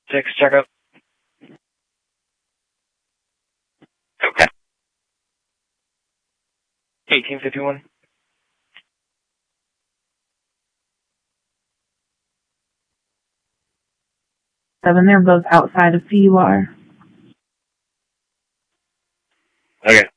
6, checkup. Okay. 1851. 7, they're both outside of PUR. Okay.